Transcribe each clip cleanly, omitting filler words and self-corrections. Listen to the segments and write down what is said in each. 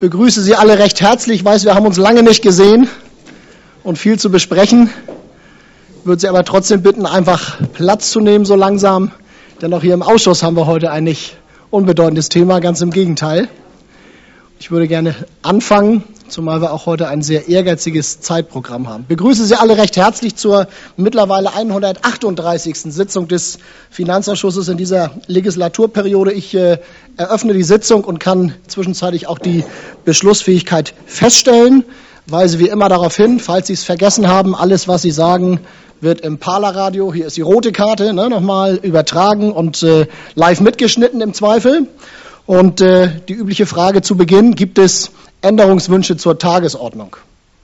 Begrüße Sie alle recht herzlich. Ich weiß, wir haben uns lange nicht gesehen und viel zu besprechen. Ich würde Sie aber trotzdem bitten, einfach Platz zu nehmen so langsam, denn auch hier im Ausschuss haben wir heute ein nicht unbedeutendes Thema, ganz im Gegenteil. Ich würde gerne anfangen, zumal wir auch heute ein sehr ehrgeiziges Zeitprogramm haben. Ich begrüße Sie alle recht herzlich zur mittlerweile 138. Sitzung des Finanzausschusses in dieser Legislaturperiode. Ich eröffne die Sitzung und kann zwischenzeitlich auch die Beschlussfähigkeit feststellen. Weise wie immer darauf hin, falls Sie es vergessen haben, alles, was Sie sagen, wird im Parler-Radio, hier ist die rote Karte, nochmal übertragen und live mitgeschnitten im Zweifel. Und die übliche Frage zu Beginn, gibt es Änderungswünsche zur Tagesordnung?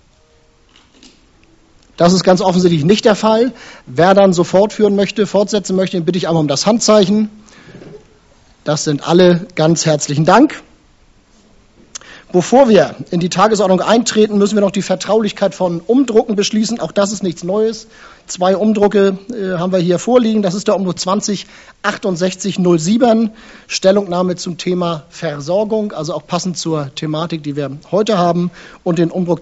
Das ist ganz offensichtlich nicht der Fall. Wer dann so fortsetzen möchte, den bitte ich einmal um das Handzeichen. Das sind alle. Ganz herzlichen Dank. Bevor wir in die Tagesordnung eintreten, müssen wir noch die Vertraulichkeit von Umdrucken beschließen. Auch das ist nichts Neues. 2 Umdrucke haben wir hier vorliegen. Das ist der Umdruck 20-6807, Stellungnahme zum Thema Versorgung, also auch passend zur Thematik, die wir heute haben, und den Umdruck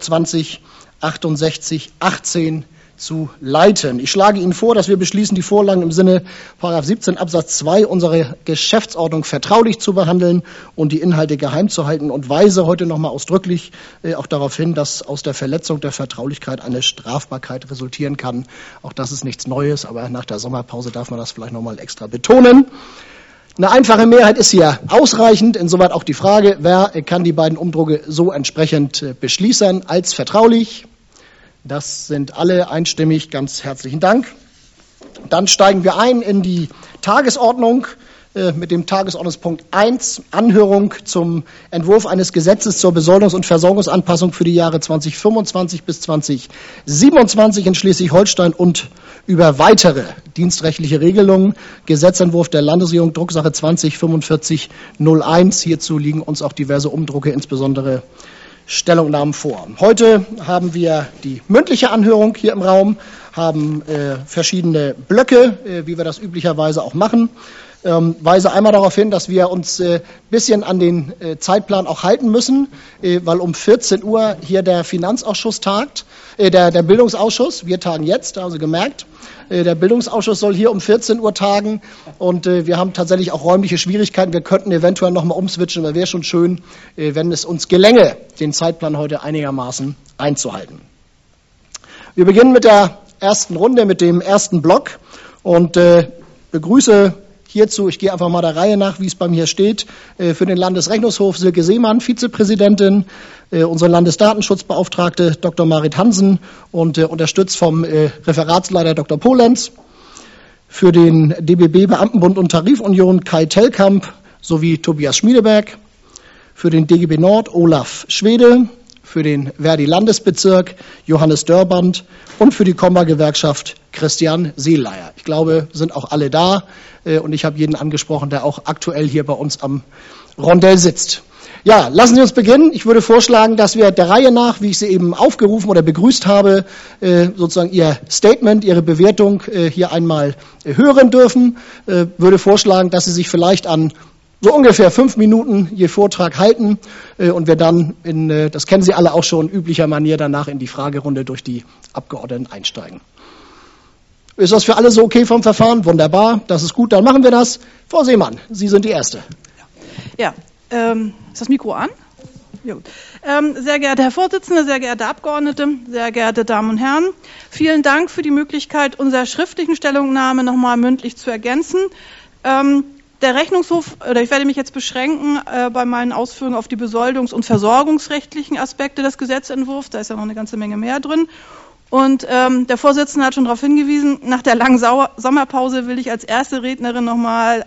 20-6818 zu leiten. Ich schlage Ihnen vor, dass wir beschließen, die Vorlagen im Sinne § 17 Absatz 2 unserer Geschäftsordnung vertraulich zu behandeln und die Inhalte geheim zu halten, und weise heute nochmal ausdrücklich auch darauf hin, dass aus der Verletzung der Vertraulichkeit eine Strafbarkeit resultieren kann. Auch das ist nichts Neues, aber nach der Sommerpause darf man das vielleicht nochmal extra betonen. Eine einfache Mehrheit ist hier ausreichend. Insoweit auch die Frage, wer kann die beiden Umdrucke so entsprechend beschließen als vertraulich? Das sind alle einstimmig. Ganz herzlichen Dank. Dann steigen wir ein in die Tagesordnung mit dem Tagesordnungspunkt 1, Anhörung zum Entwurf eines Gesetzes zur Besoldungs- und Versorgungsanpassung für die Jahre 2025 bis 2027 in Schleswig-Holstein und über weitere dienstrechtliche Regelungen. Gesetzentwurf der Landesregierung, Drucksache 20-4501. Hierzu liegen uns auch diverse Umdrucke, insbesondere Stellungnahmen vor. Heute haben wir die mündliche Anhörung hier im Raum, haben verschiedene Blöcke, wie wir das üblicherweise auch machen. Weise einmal darauf hin, dass wir uns ein bisschen an den Zeitplan auch halten müssen, weil um 14 Uhr hier der Finanzausschuss tagt, der Bildungsausschuss. Wir tagen jetzt, da haben Sie gemerkt. Der Bildungsausschuss soll hier um 14 Uhr tagen, und wir haben tatsächlich auch räumliche Schwierigkeiten. Wir könnten eventuell nochmal umswitchen, aber wäre schon schön, wenn es uns gelänge, den Zeitplan heute einigermaßen einzuhalten. Wir beginnen mit der ersten Runde, mit dem ersten Block, und begrüße hierzu, ich gehe einfach mal der Reihe nach, wie es bei mir steht, für den Landesrechnungshof Silke Seemann, Vizepräsidentin, unsere Landesdatenschutzbeauftragte Dr. Marit Hansen und unterstützt vom Referatsleiter Dr. Polenz, für den DBB Beamtenbund und Tarifunion Kai Tellkamp sowie Tobias Schmiedeberg, für den DGB Nord Olaf Schwede, für den Verdi-Landesbezirk Johannes Dörband und für die Komma-Gewerkschaft Christian Seeleier. Ich glaube, sind auch alle da, und ich habe jeden angesprochen, der auch aktuell hier bei uns am Rondell sitzt. Ja, lassen Sie uns beginnen. Ich würde vorschlagen, dass wir der Reihe nach, wie ich Sie eben aufgerufen oder begrüßt habe, sozusagen Ihr Statement, Ihre Bewertung hier einmal hören dürfen. Würde vorschlagen, dass Sie sich vielleicht an so ungefähr 5 Minuten je Vortrag halten und wir dann das kennen Sie alle auch schon, üblicher Manier danach in die Fragerunde durch die Abgeordneten einsteigen. Ist das für alle so okay vom Verfahren? Wunderbar, das ist gut, dann machen wir das. Frau Seemann, Sie sind die Erste. Ja, ist das Mikro an? Ja, gut. Sehr geehrter Herr Vorsitzender, sehr geehrte Abgeordnete, sehr geehrte Damen und Herren, vielen Dank für die Möglichkeit, unserer schriftlichen Stellungnahme nochmal mündlich zu ergänzen. Der Rechnungshof, oder ich werde mich jetzt beschränken bei meinen Ausführungen auf die besoldungs- und versorgungsrechtlichen Aspekte des Gesetzentwurfs. Da ist ja noch eine ganze Menge mehr drin. Und der Vorsitzende hat schon darauf hingewiesen, nach der langen Sommerpause will ich als erste Rednerin nochmal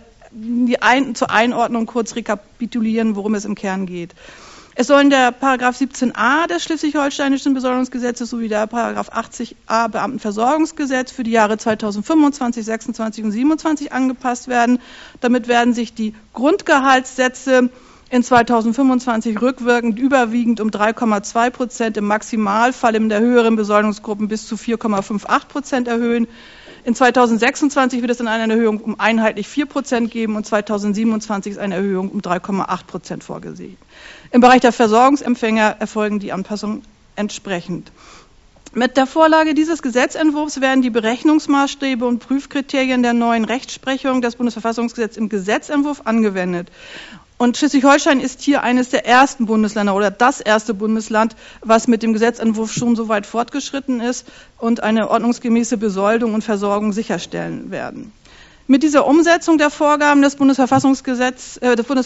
zur Einordnung kurz rekapitulieren, worum es im Kern geht. Es sollen der § 17a des Schleswig-Holsteinischen Besoldungsgesetzes sowie der § 80a Beamtenversorgungsgesetz für die Jahre 2025, 26 und 27 angepasst werden. Damit werden sich die Grundgehaltssätze in 2025 rückwirkend überwiegend um 3,2%, im Maximalfall in der höheren Besoldungsgruppen bis zu 4,58% erhöhen. In 2026 wird es dann eine Erhöhung um einheitlich 4% geben und 2027 ist eine Erhöhung um 3,8% vorgesehen. Im Bereich der Versorgungsempfänger erfolgen die Anpassungen entsprechend. Mit der Vorlage dieses Gesetzentwurfs werden die Berechnungsmaßstäbe und Prüfkriterien der neuen Rechtsprechung des Bundesverfassungsgesetzes im Gesetzentwurf angewendet. Und Schleswig-Holstein ist hier eines der ersten Bundesländer oder das erste Bundesland, was mit dem Gesetzentwurf schon so weit fortgeschritten ist und eine ordnungsgemäße Besoldung und Versorgung sicherstellen werden. Mit dieser Umsetzung der Vorgaben des Bundesverfassungsgerichts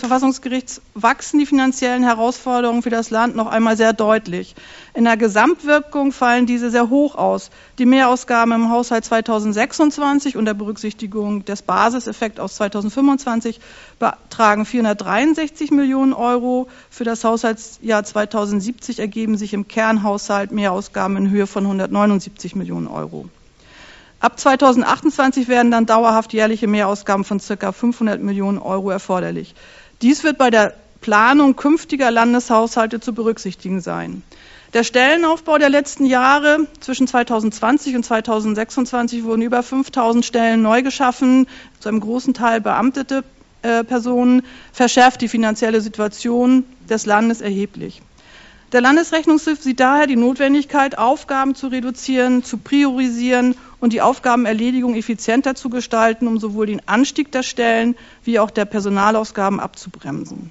wachsen die finanziellen Herausforderungen für das Land noch einmal sehr deutlich. In der Gesamtwirkung fallen diese sehr hoch aus. Die Mehrausgaben im Haushalt 2026 unter Berücksichtigung des Basiseffekts aus 2025 betragen 463 Millionen Euro. Für das Haushaltsjahr 2070 ergeben sich im Kernhaushalt Mehrausgaben in Höhe von 179 Millionen Euro. Ab 2028 werden dann dauerhaft jährliche Mehrausgaben von ca. 500 Millionen Euro erforderlich. Dies wird bei der Planung künftiger Landeshaushalte zu berücksichtigen sein. Der Stellenaufbau der letzten Jahre zwischen 2020 und 2026 wurden über 5.000 Stellen neu geschaffen, zu einem großen Teil beamtete Personen, verschärft die finanzielle Situation des Landes erheblich. Der Landesrechnungshof sieht daher die Notwendigkeit, Aufgaben zu reduzieren, zu priorisieren und die Aufgabenerledigung effizienter zu gestalten, um sowohl den Anstieg der Stellen wie auch der Personalausgaben abzubremsen.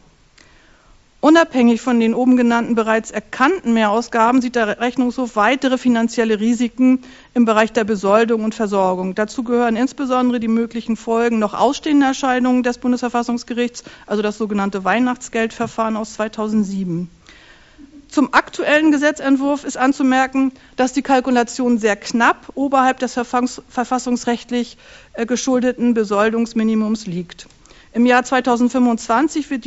Unabhängig von den oben genannten bereits erkannten Mehrausgaben sieht der Rechnungshof weitere finanzielle Risiken im Bereich der Besoldung und Versorgung. Dazu gehören insbesondere die möglichen Folgen noch ausstehender Entscheidungen des Bundesverfassungsgerichts, also das sogenannte Weihnachtsgeldverfahren aus 2007. Zum aktuellen Gesetzentwurf ist anzumerken, dass die Kalkulation sehr knapp oberhalb des verfassungsrechtlich geschuldeten Besoldungsminimums liegt. Im Jahr 2025 wird die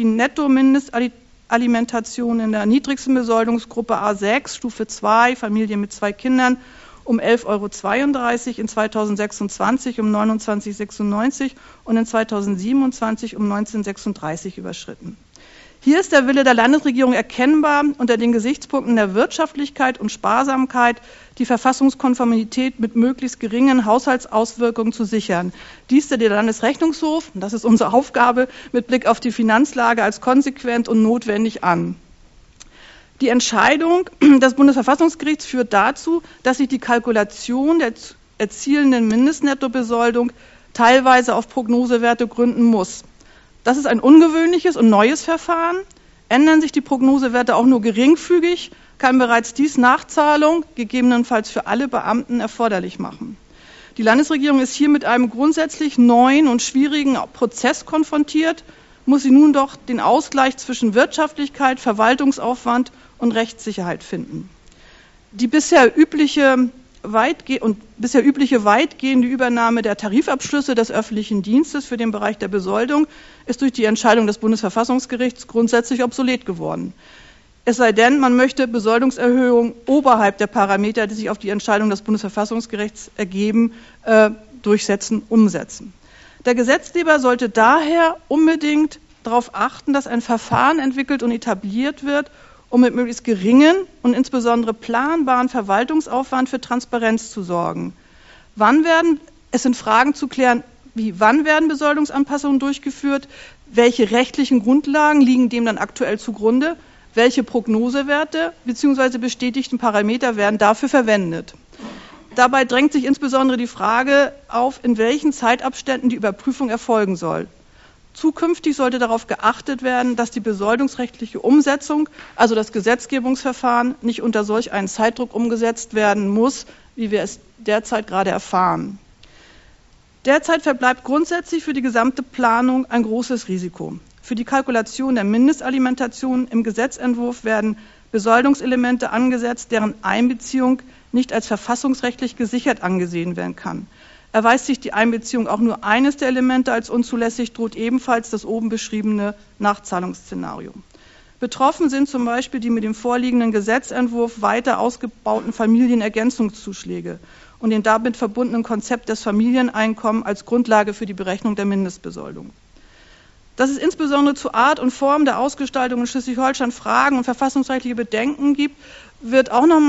Netto-Mindestalimentation in der niedrigsten Besoldungsgruppe A6, Stufe 2, Familie mit 2 Kindern, um 11,32 € in 2026 um 29,96 € und in 2027 um 19,36 € überschritten. Hier ist der Wille der Landesregierung erkennbar, unter den Gesichtspunkten der Wirtschaftlichkeit und Sparsamkeit die Verfassungskonformität mit möglichst geringen Haushaltsauswirkungen zu sichern. Dies der Landesrechnungshof, und das ist unsere Aufgabe, mit Blick auf die Finanzlage als konsequent und notwendig an. Die Entscheidung des Bundesverfassungsgerichts führt dazu, dass sich die Kalkulation der erzielenden Mindestnettobesoldung teilweise auf Prognosewerte gründen muss. Das ist ein ungewöhnliches und neues Verfahren. Ändern sich die Prognosewerte auch nur geringfügig, kann bereits dies Nachzahlung, gegebenenfalls für alle Beamten, erforderlich machen. Die Landesregierung ist hier mit einem grundsätzlich neuen und schwierigen Prozess konfrontiert, muss sie nun doch den Ausgleich zwischen Wirtschaftlichkeit, Verwaltungsaufwand und Rechtssicherheit finden. Die bisher übliche weitgehende Übernahme der Tarifabschlüsse des öffentlichen Dienstes für den Bereich der Besoldung ist durch die Entscheidung des Bundesverfassungsgerichts grundsätzlich obsolet geworden. Es sei denn, man möchte Besoldungserhöhungen oberhalb der Parameter, die sich auf die Entscheidung des Bundesverfassungsgerichts ergeben, durchsetzen, umsetzen. Der Gesetzgeber sollte daher unbedingt darauf achten, dass ein Verfahren entwickelt und etabliert wird, um mit möglichst geringen und insbesondere planbaren Verwaltungsaufwand für Transparenz zu sorgen. Es sind Fragen zu klären, wann werden Besoldungsanpassungen durchgeführt, welche rechtlichen Grundlagen liegen dem dann aktuell zugrunde, welche Prognosewerte bzw. bestätigten Parameter werden dafür verwendet. Dabei drängt sich insbesondere die Frage auf, in welchen Zeitabständen die Überprüfung erfolgen soll. Zukünftig sollte darauf geachtet werden, dass die besoldungsrechtliche Umsetzung, also das Gesetzgebungsverfahren, nicht unter solch einen Zeitdruck umgesetzt werden muss, wie wir es derzeit gerade erfahren. Derzeit verbleibt grundsätzlich für die gesamte Planung ein großes Risiko. Für die Kalkulation der Mindestalimentation im Gesetzentwurf werden Besoldungselemente angesetzt, deren Einbeziehung nicht als verfassungsrechtlich gesichert angesehen werden kann. Erweist sich die Einbeziehung auch nur eines der Elemente als unzulässig, droht ebenfalls das oben beschriebene Nachzahlungsszenario. Betroffen sind zum Beispiel die mit dem vorliegenden Gesetzentwurf weiter ausgebauten Familienergänzungszuschläge und den damit verbundenen Konzept des Familieneinkommens als Grundlage für die Berechnung der Mindestbesoldung. Dass es insbesondere zu Art und Form der Ausgestaltung in Schleswig-Holstein Fragen und verfassungsrechtliche Bedenken gibt, wird auch nochmal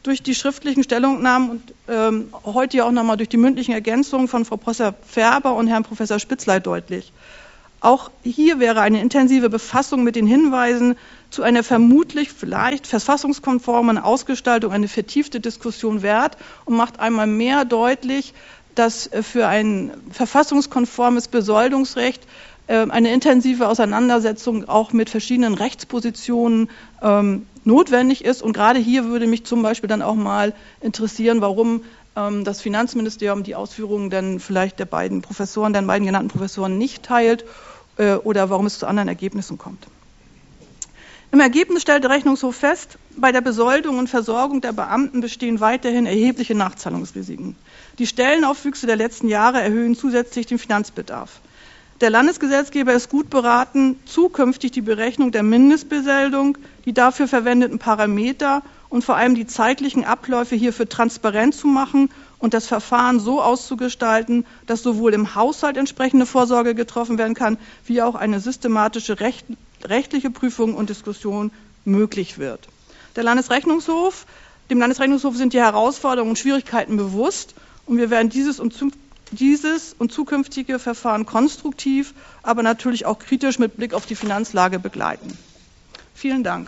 durch die schriftlichen Stellungnahmen und heute ja auch nochmal durch die mündlichen Ergänzungen von Frau Professor Färber und Herrn Professor Spitzley deutlich. Auch hier wäre eine intensive Befassung mit den Hinweisen zu einer vermutlich vielleicht verfassungskonformen Ausgestaltung eine vertiefte Diskussion wert und macht einmal mehr deutlich, dass für ein verfassungskonformes Besoldungsrecht eine intensive Auseinandersetzung auch mit verschiedenen Rechtspositionen notwendig ist. Und gerade hier würde mich zum Beispiel dann auch mal interessieren, warum das Finanzministerium die Ausführungen dann vielleicht der beiden genannten Professoren nicht teilt oder warum es zu anderen Ergebnissen kommt. Im Ergebnis stellt der Rechnungshof fest, bei der Besoldung und Versorgung der Beamten bestehen weiterhin erhebliche Nachzahlungsrisiken. Die Stellenaufwüchse der letzten Jahre erhöhen zusätzlich den Finanzbedarf. Der Landesgesetzgeber ist gut beraten, zukünftig die Berechnung der Mindestbesoldung, die dafür verwendeten Parameter und vor allem die zeitlichen Abläufe hierfür transparent zu machen und das Verfahren so auszugestalten, dass sowohl im Haushalt entsprechende Vorsorge getroffen werden kann, wie auch eine systematische rechtliche Prüfung und Diskussion möglich wird. Dem Landesrechnungshof sind die Herausforderungen und Schwierigkeiten bewusst und wir werden dieses und zukünftige Verfahren konstruktiv, aber natürlich auch kritisch mit Blick auf die Finanzlage begleiten. Vielen Dank.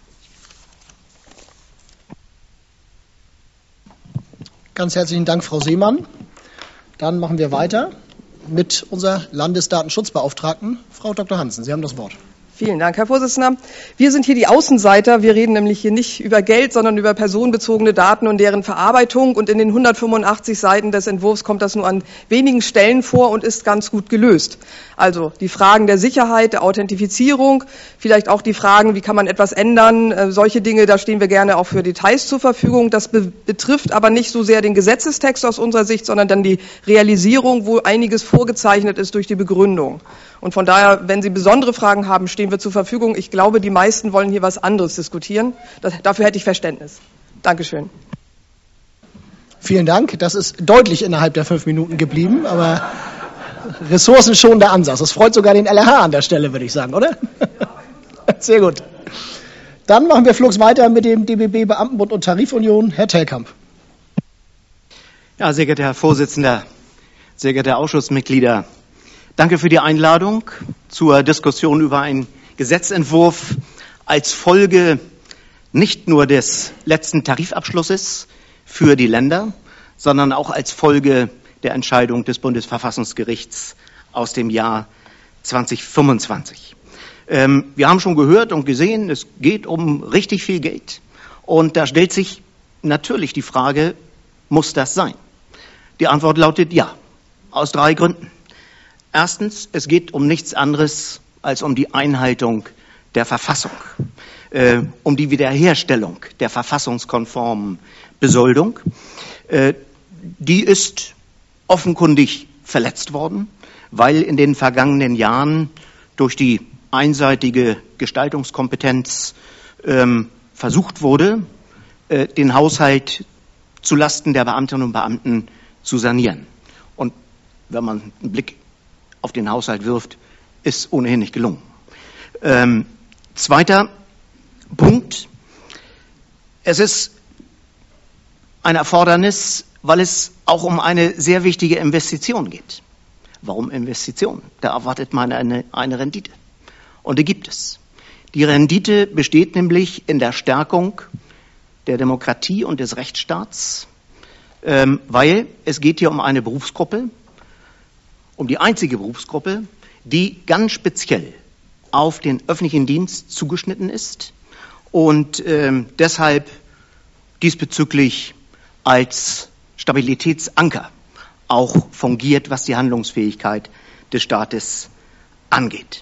Ganz herzlichen Dank, Frau Seemann. Dann machen wir weiter mit unserer Landesdatenschutzbeauftragten, Frau Dr. Hansen. Sie haben das Wort. Vielen Dank, Herr Vorsitzender. Wir sind hier die Außenseiter. Wir reden nämlich hier nicht über Geld, sondern über personenbezogene Daten und deren Verarbeitung. Und in den 185 Seiten des Entwurfs kommt das nur an wenigen Stellen vor und ist ganz gut gelöst. Also die Fragen der Sicherheit, der Authentifizierung, vielleicht auch die Fragen, wie kann man etwas ändern, solche Dinge, da stehen wir gerne auch für Details zur Verfügung. Das betrifft aber nicht so sehr den Gesetzestext aus unserer Sicht, sondern dann die Realisierung, wo einiges vorgezeichnet ist durch die Begründung. Und von daher, wenn Sie besondere Fragen haben, stehen wir zur Verfügung. Ich glaube, die meisten wollen hier was anderes diskutieren. Dafür hätte ich Verständnis. Dankeschön. Vielen Dank. Das ist deutlich innerhalb der 5 Minuten geblieben, aber ressourcenschonender Ansatz. Das freut sogar den LRH an der Stelle, würde ich sagen, oder? Sehr gut. Dann machen wir flugs weiter mit dem DBB Beamtenbund und Tarifunion. Herr Telkamp. Ja, sehr geehrter Herr Vorsitzender, sehr geehrte Ausschussmitglieder, danke für die Einladung zur Diskussion über einen Gesetzentwurf als Folge nicht nur des letzten Tarifabschlusses für die Länder, sondern auch als Folge der Entscheidung des Bundesverfassungsgerichts aus dem Jahr 2025. Wir haben schon gehört und gesehen, es geht um richtig viel Geld. Und da stellt sich natürlich die Frage, muss das sein? Die Antwort lautet ja, aus 3 Gründen. Erstens, es geht um nichts anderes als um die Einhaltung der Verfassung, um die Wiederherstellung der verfassungskonformen Besoldung. Die ist offenkundig verletzt worden, weil in den vergangenen Jahren durch die einseitige Gestaltungskompetenz versucht wurde, den Haushalt zulasten der Beamtinnen und Beamten zu sanieren. Und wenn man einen Blick auf den Haushalt wirft, ist ohnehin nicht gelungen. Zweiter Punkt. Es ist ein Erfordernis, weil es auch um eine sehr wichtige Investition geht. Warum Investition? Da erwartet man eine Rendite. Und die gibt es. Die Rendite besteht nämlich in der Stärkung der Demokratie und des Rechtsstaats, weil es geht hier um eine Berufsgruppe, um die einzige Berufsgruppe, die ganz speziell auf den öffentlichen Dienst zugeschnitten ist und deshalb diesbezüglich als Stabilitätsanker auch fungiert, was die Handlungsfähigkeit des Staates angeht.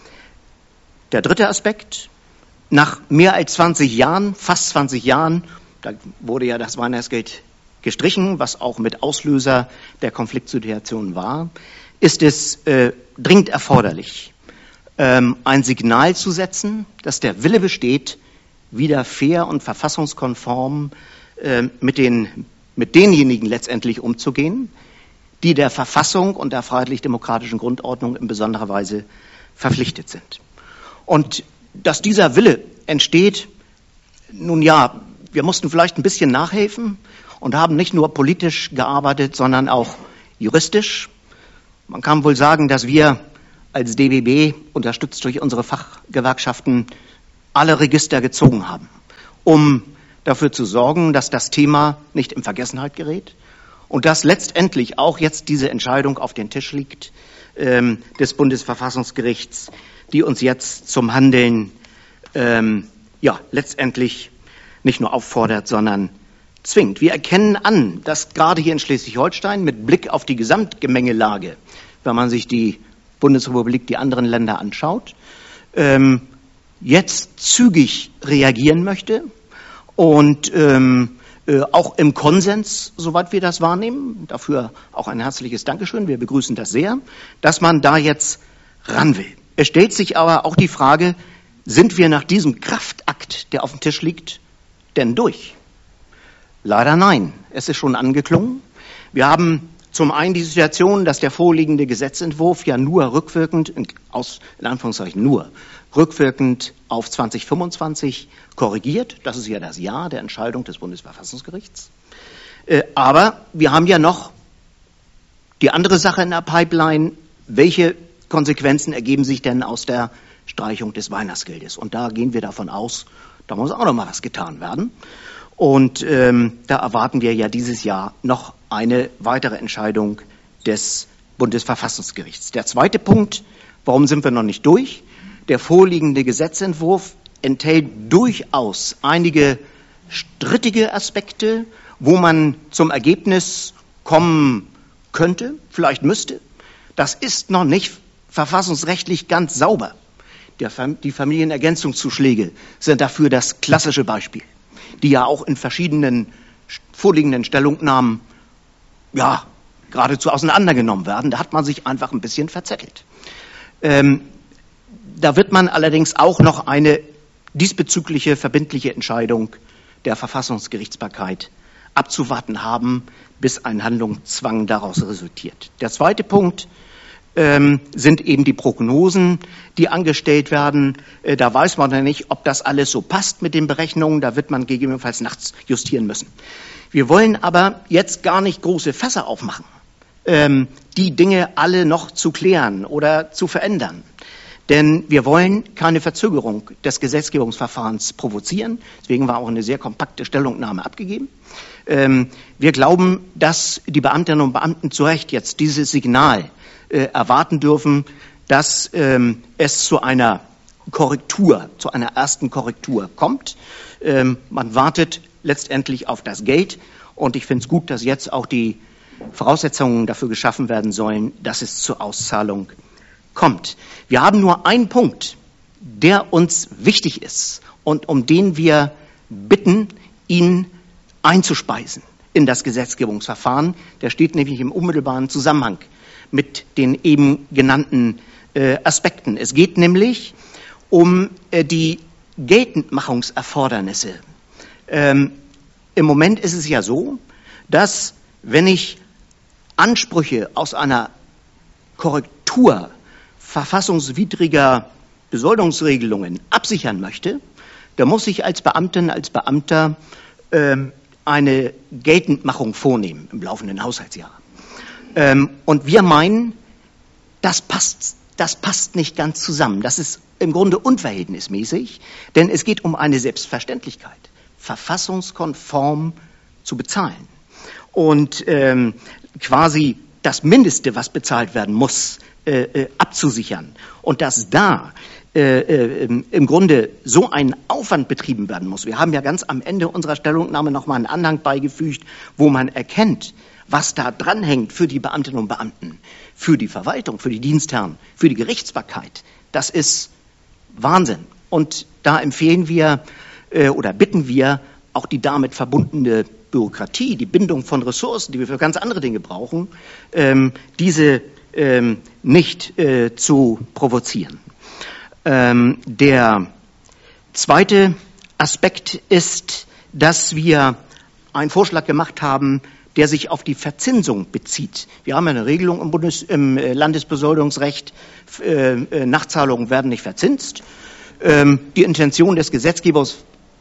Der dritte Aspekt, nach mehr als 20 Jahren, fast 20 Jahren, da wurde ja das Weihnachtsgeld gestrichen, was auch mit Auslöser der Konfliktsituation war, ist es dringend erforderlich, ein Signal zu setzen, dass der Wille besteht, wieder fair und verfassungskonform mit denjenigen letztendlich umzugehen, die der Verfassung und der freiheitlich-demokratischen Grundordnung in besonderer Weise verpflichtet sind. Und dass dieser Wille entsteht, nun ja, Wir mussten vielleicht ein bisschen nachhelfen und haben nicht nur politisch gearbeitet, sondern auch juristisch. Man kann wohl sagen, dass wir als DBB, unterstützt durch unsere Fachgewerkschaften, alle Register gezogen haben, um dafür zu sorgen, dass das Thema nicht in Vergessenheit gerät und dass letztendlich auch jetzt diese Entscheidung auf den Tisch liegt des Bundesverfassungsgerichts, die uns jetzt zum Handeln letztendlich nicht nur auffordert, sondern zwingt. Wir erkennen an, dass gerade hier in Schleswig-Holstein mit Blick auf die Gesamtgemengelage, wenn man sich die Bundesrepublik, die anderen Länder anschaut, jetzt zügig reagieren möchte und auch im Konsens, soweit wir das wahrnehmen, dafür auch ein herzliches Dankeschön, wir begrüßen das sehr, dass man da jetzt ran will. Es stellt sich aber auch die Frage, sind wir nach diesem Kraftakt, der auf dem Tisch liegt, denn durch? Leider nein, es ist schon angeklungen. Wir haben zum einen die Situation, dass der vorliegende Gesetzentwurf ja nur rückwirkend, in Anführungszeichen nur, rückwirkend auf 2025 korrigiert. Das ist ja das Jahr der Entscheidung des Bundesverfassungsgerichts. Aber wir haben ja noch die andere Sache in der Pipeline. Welche Konsequenzen ergeben sich denn aus der Streichung des Weihnachtsgeldes? Und da gehen wir davon aus, da muss auch noch mal was getan werden. Und da erwarten wir ja dieses Jahr noch eine weitere Entscheidung des Bundesverfassungsgerichts. Der zweite Punkt, warum sind wir noch nicht durch? Der vorliegende Gesetzentwurf enthält durchaus einige strittige Aspekte, wo man zum Ergebnis kommen könnte, vielleicht müsste. Das ist noch nicht verfassungsrechtlich ganz sauber. Die Familienergänzungszuschläge sind dafür das klassische Beispiel, die ja auch in verschiedenen vorliegenden Stellungnahmen geradezu auseinandergenommen werden. Da hat man sich einfach ein bisschen verzettelt. Da wird man allerdings auch noch eine diesbezügliche verbindliche Entscheidung der Verfassungsgerichtsbarkeit abzuwarten haben, bis ein Handlungszwang daraus resultiert. Der zweite Punkt sind eben die Prognosen, die angestellt werden. Da weiß man ja nicht, ob das alles so passt mit den Berechnungen. Da wird man gegebenenfalls nachts justieren müssen. Wir wollen aber jetzt gar nicht große Fässer aufmachen, die Dinge alle noch zu klären oder zu verändern. Denn wir wollen keine Verzögerung des Gesetzgebungsverfahrens provozieren. Deswegen war auch eine sehr kompakte Stellungnahme abgegeben. Wir glauben, dass die Beamtinnen und Beamten zu Recht jetzt dieses Signal erwarten dürfen, dass es zu einer Korrektur, zu einer ersten Korrektur kommt. Man wartet letztendlich auf das Geld und ich finde es gut, dass jetzt auch die Voraussetzungen dafür geschaffen werden sollen, dass es zur Auszahlung kommt. Wir haben nur einen Punkt, der uns wichtig ist und um den wir bitten, ihn einzuspeisen in das Gesetzgebungsverfahren. Der steht nämlich im unmittelbaren Zusammenhang mit den eben genannten Aspekten. Es geht nämlich um die Geltendmachungserfordernisse. Im Moment ist es ja so, dass wenn ich Ansprüche aus einer Korrektur verfassungswidriger Besoldungsregelungen absichern möchte, dann muss ich als Beamtin, als Beamter eine Geltendmachung vornehmen im laufenden Haushaltsjahr. Und wir meinen, das passt nicht ganz zusammen. Das ist im Grunde unverhältnismäßig, denn es geht um eine Selbstverständlichkeit, verfassungskonform zu bezahlen. Und quasi das Mindeste, was bezahlt werden muss, abzusichern. Und dass da im Grunde so ein Aufwand betrieben werden muss. Wir haben ja ganz am Ende unserer Stellungnahme nochmal einen Anhang beigefügt, wo man erkennt, was da dranhängt für die Beamtinnen und Beamten, für die Verwaltung, für die Dienstherren, für die Gerichtsbarkeit. Das ist Wahnsinn. Und da empfehlen wir oder bitten wir, auch die damit verbundene Bürokratie, die Bindung von Ressourcen, die wir für ganz andere Dinge brauchen, diese nicht zu provozieren. Der zweite Aspekt ist, dass wir einen Vorschlag gemacht haben, der sich auf die Verzinsung bezieht. Wir haben eine Regelung im Landesbesoldungsrecht, Nachzahlungen werden nicht verzinst. Die Intention des Gesetzgebers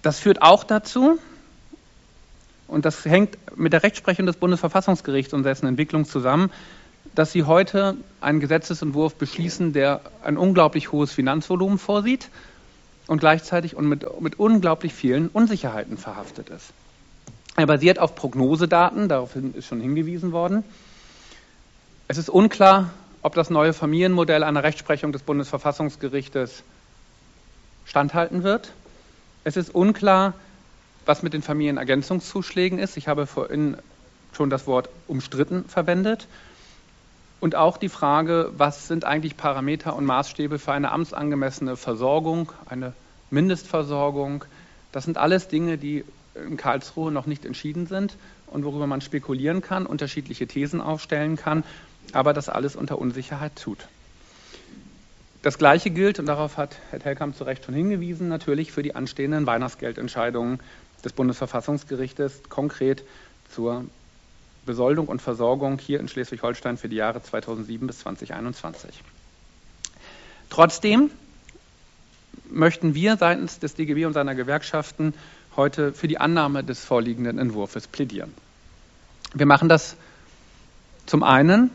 Das führt auch dazu, und das hängt mit der Rechtsprechung des Bundesverfassungsgerichts und dessen Entwicklung zusammen, dass Sie heute einen Gesetzesentwurf beschließen, der ein unglaublich hohes Finanzvolumen vorsieht und gleichzeitig und mit unglaublich vielen Unsicherheiten verhaftet ist. Er basiert auf Prognosedaten, darauf ist schon hingewiesen worden. Es ist unklar, ob das neue Familienmodell einer Rechtsprechung des Bundesverfassungsgerichtes standhalten wird. Es ist unklar, was mit den Familienergänzungszuschlägen ist. Ich habe vorhin schon das Wort umstritten verwendet. Und auch die Frage, was sind eigentlich Parameter und Maßstäbe für eine amtsangemessene Versorgung, eine Mindestversorgung. Das sind alles Dinge, die in Karlsruhe noch nicht entschieden sind und worüber man spekulieren kann, unterschiedliche Thesen aufstellen kann, aber das alles unter Unsicherheit tut. Das Gleiche gilt, und darauf hat Herr Telkamp zu Recht schon hingewiesen, natürlich für die anstehenden Weihnachtsgeldentscheidungen des Bundesverfassungsgerichtes, konkret zur Besoldung und Versorgung hier in Schleswig-Holstein für die Jahre 2007 bis 2021. Trotzdem möchten wir seitens des DGB und seiner Gewerkschaften heute für die Annahme des vorliegenden Entwurfs plädieren. Wir machen das zum einen,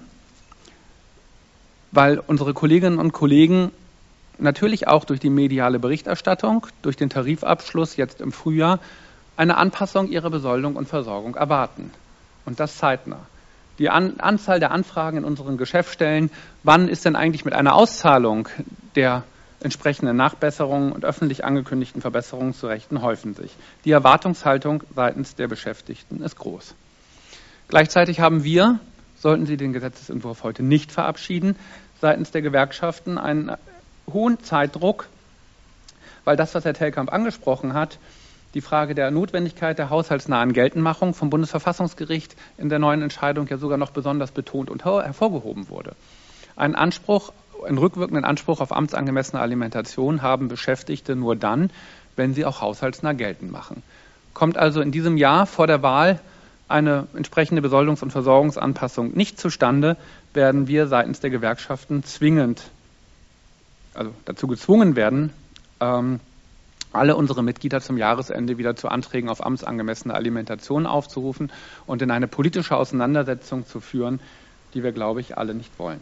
weil unsere Kolleginnen und Kollegen natürlich auch durch die mediale Berichterstattung, durch den Tarifabschluss jetzt im Frühjahr eine Anpassung ihrer Besoldung und Versorgung erwarten. Und das zeitnah. Die Anzahl der Anfragen in unseren Geschäftsstellen, wann ist denn eigentlich mit einer Auszahlung der entsprechenden Nachbesserungen und öffentlich angekündigten Verbesserungen zu rechnen, häufen sich. Die Erwartungshaltung seitens der Beschäftigten ist groß. Gleichzeitig haben wir, sollten Sie den Gesetzesentwurf heute nicht verabschieden, seitens der Gewerkschaften einen hohen Zeitdruck, weil das, was Herr Telkamp angesprochen hat, die Frage der Notwendigkeit der haushaltsnahen Geltendmachung vom Bundesverfassungsgericht in der neuen Entscheidung ja sogar noch besonders betont und hervorgehoben wurde. Einen rückwirkenden Anspruch auf amtsangemessene Alimentation haben Beschäftigte nur dann, wenn sie auch haushaltsnah geltend machen. Kommt also in diesem Jahr vor der Wahl eine entsprechende Besoldungs- und Versorgungsanpassung nicht zustande, werden wir seitens der Gewerkschaften dazu gezwungen werden, alle unsere Mitglieder zum Jahresende wieder zu Anträgen auf amtsangemessene Alimentation aufzurufen und in eine politische Auseinandersetzung zu führen, die wir, glaube ich, alle nicht wollen.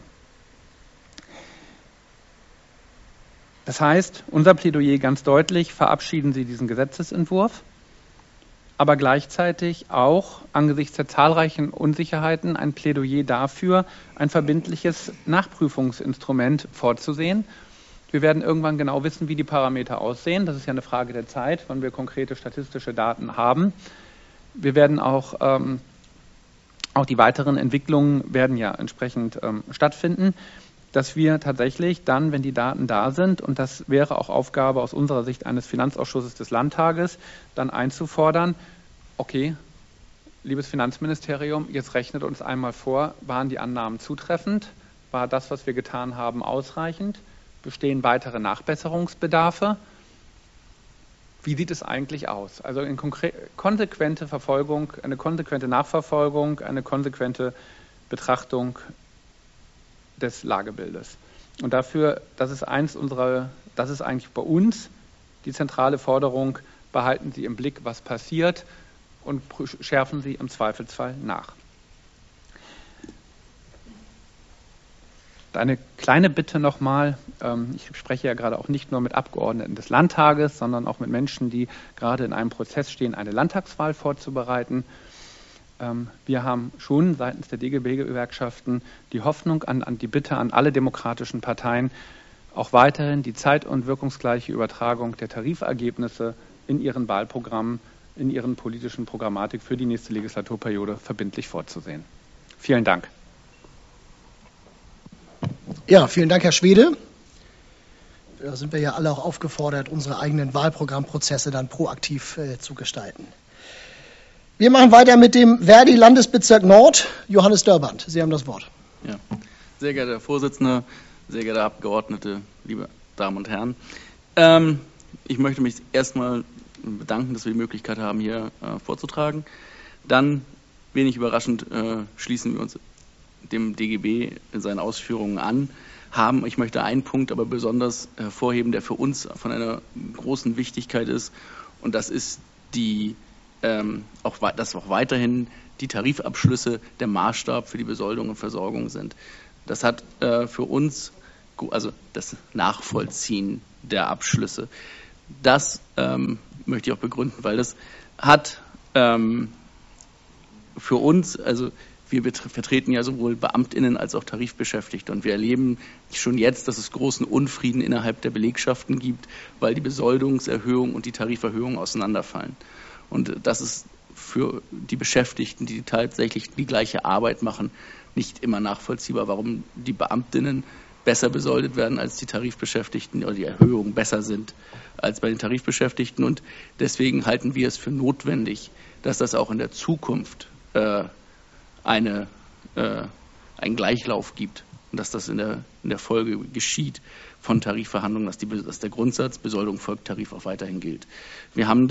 Das heißt, unser Plädoyer ganz deutlich, verabschieden Sie diesen Gesetzesentwurf, aber gleichzeitig auch angesichts der zahlreichen Unsicherheiten ein Plädoyer dafür, ein verbindliches Nachprüfungsinstrument vorzusehen. Wir werden irgendwann genau wissen, wie die Parameter aussehen. Das ist ja eine Frage der Zeit, wann wir konkrete statistische Daten haben. Wir werden auch die weiteren Entwicklungen werden ja entsprechend stattfinden, dass wir tatsächlich dann, wenn die Daten da sind, und das wäre auch Aufgabe aus unserer Sicht eines Finanzausschusses des Landtages, dann einzufordern, okay, liebes Finanzministerium, jetzt rechnet uns einmal vor, waren die Annahmen zutreffend, war das, was wir getan haben, ausreichend? Bestehen weitere Nachbesserungsbedarfe? Wie sieht es eigentlich aus? Also eine konsequente Verfolgung, eine konsequente Nachverfolgung, eine konsequente Betrachtung des Lagebildes. Und dafür, das ist eigentlich bei uns die zentrale Forderung, behalten Sie im Blick, was passiert und schärfen Sie im Zweifelsfall nach. Eine kleine Bitte nochmal, ich spreche ja gerade auch nicht nur mit Abgeordneten des Landtages, sondern auch mit Menschen, die gerade in einem Prozess stehen, eine Landtagswahl vorzubereiten. Wir haben schon seitens der DGB-Gewerkschaften die Hoffnung die Bitte an alle demokratischen Parteien, auch weiterhin die zeit- und wirkungsgleiche Übertragung der Tarifergebnisse in ihren Wahlprogrammen, in ihren politischen Programmatik für die nächste Legislaturperiode verbindlich vorzusehen. Vielen Dank. Ja, vielen Dank, Herr Schwede. Da sind wir ja alle auch aufgefordert, unsere eigenen Wahlprogrammprozesse dann proaktiv zu gestalten. Wir machen weiter mit dem Verdi-Landesbezirk Nord. Johannes Dörband, Sie haben das Wort. Ja. Sehr geehrter Herr Vorsitzender, sehr geehrte Abgeordnete, liebe Damen und Herren. Ich möchte mich erstmal bedanken, dass wir die Möglichkeit haben, hier vorzutragen. Dann, wenig überraschend, schließen wir uns dem DGB in seinen Ausführungen an. Ich möchte einen Punkt aber besonders hervorheben, der für uns von einer großen Wichtigkeit ist. Und das ist auch weiterhin die Tarifabschlüsse der Maßstab für die Besoldung und Versorgung sind. Das hat für uns, also das Nachvollziehen der Abschlüsse, das möchte ich auch begründen, weil das hat für uns, also wir vertreten ja sowohl BeamtInnen als auch Tarifbeschäftigte und wir erleben schon jetzt, dass es großen Unfrieden innerhalb der Belegschaften gibt, weil die Besoldungserhöhung und die Tariferhöhung auseinanderfallen. Und das ist für die Beschäftigten, die tatsächlich die gleiche Arbeit machen, nicht immer nachvollziehbar, warum die BeamtInnen besser besoldet werden als die Tarifbeschäftigten oder die Erhöhungen besser sind als bei den Tarifbeschäftigten. Und deswegen halten wir es für notwendig, dass das auch in der Zukunft einen Gleichlauf gibt und dass das in der Folge geschieht von Tarifverhandlungen, dass der Grundsatz Besoldung folgt Tarif auch weiterhin gilt. Wir haben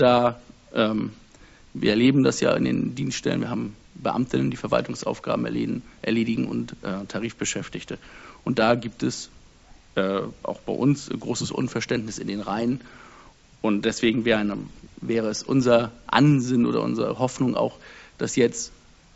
wir erleben das ja in den Dienststellen, wir haben Beamtinnen, die Verwaltungsaufgaben erledigen und Tarifbeschäftigte. Und da gibt es auch bei uns großes Unverständnis in den Reihen. Und deswegen wäre es unser Ansinnen oder unsere Hoffnung auch, dass jetzt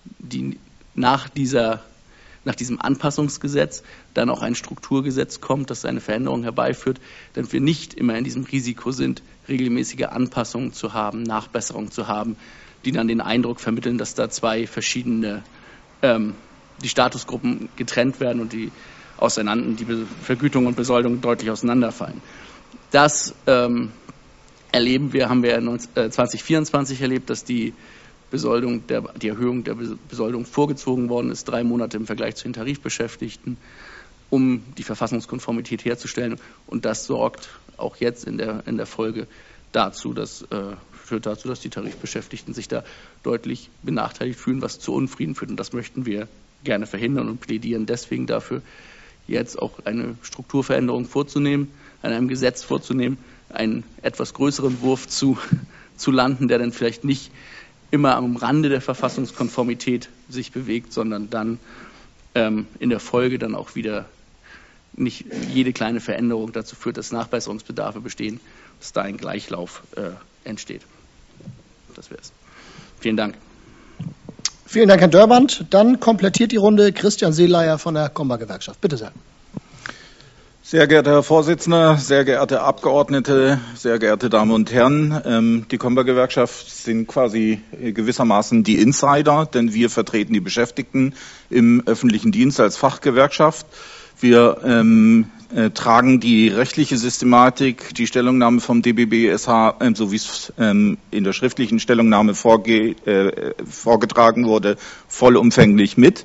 nach diesem Anpassungsgesetz dann auch ein Strukturgesetz kommt, das eine Veränderung herbeiführt, damit wir nicht immer in diesem Risiko sind, regelmäßige Anpassungen zu haben, Nachbesserungen zu haben, die dann den Eindruck vermitteln, dass da zwei verschiedene die Statusgruppen getrennt werden und die Vergütung und Besoldung deutlich auseinanderfallen. Das haben wir 2024 erlebt, dass die Erhöhung der Besoldung vorgezogen worden ist, 3 Monate im Vergleich zu den Tarifbeschäftigten, um die Verfassungskonformität herzustellen. Und das sorgt auch jetzt in der Folge führt dazu, dass die Tarifbeschäftigten sich da deutlich benachteiligt fühlen, was zu Unfrieden führt. Und das möchten wir gerne verhindern und plädieren deswegen dafür, jetzt auch eine Strukturveränderung vorzunehmen, an einem Gesetz vorzunehmen, einen etwas größeren Wurf zu landen, der dann vielleicht nicht immer am Rande der Verfassungskonformität sich bewegt, sondern dann in der Folge dann auch wieder nicht jede kleine Veränderung dazu führt, dass Nachbesserungsbedarfe bestehen, dass da ein Gleichlauf entsteht. Das wäre es. Vielen Dank. Vielen Dank, Herr Dörband. Dann komplettiert die Runde Christian Seeleier von der Comba-Gewerkschaft. Bitte sehr. Sehr geehrter Herr Vorsitzender, sehr geehrte Abgeordnete, sehr geehrte Damen und Herren, die Comba-Gewerkschaft sind quasi gewissermaßen die Insider, denn wir vertreten die Beschäftigten im öffentlichen Dienst als Fachgewerkschaft. Wir tragen die rechtliche Systematik, die Stellungnahme vom DBB-SH, so wie es in der schriftlichen Stellungnahme vorgetragen wurde, vollumfänglich mit.